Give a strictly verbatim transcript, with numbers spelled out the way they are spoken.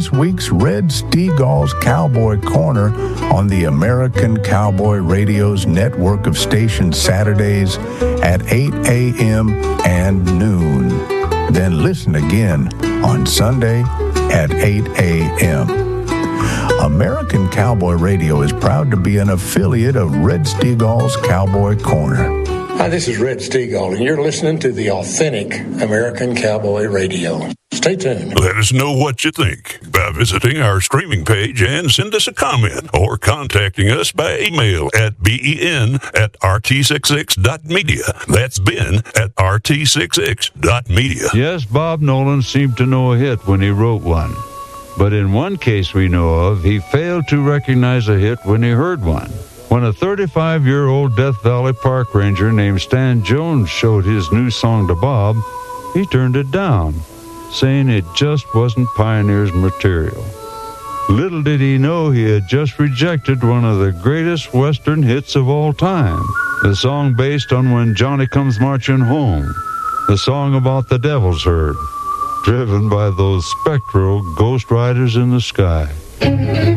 this week's Red Steagall's Cowboy Corner on the American Cowboy Radio's network of stations Saturdays at eight a.m. and noon. Then listen again on Sunday at eight a.m. American Cowboy Radio is proud to be an affiliate of Red Steagall's Cowboy Corner. Hi, this is Red Steagall, and you're listening to the authentic American Cowboy Radio. Stay tuned. Let us know what you think by visiting our streaming page and send us a comment or contacting us by email at ben at r t sixty-six dot media. That's Ben at r t sixty-six dot media. Yes, Bob Nolan seemed to know a hit when he wrote one. But in one case we know of, he failed to recognize a hit when he heard one. When a thirty-five-year-old Death Valley park ranger named Stan Jones showed his new song to Bob, he turned it down, saying it just wasn't Pioneer's material. Little did he know he had just rejected one of the greatest Western hits of all time, the song based on When Johnny Comes Marching Home, the song about the devil's herd, driven by those spectral ghost riders in the sky.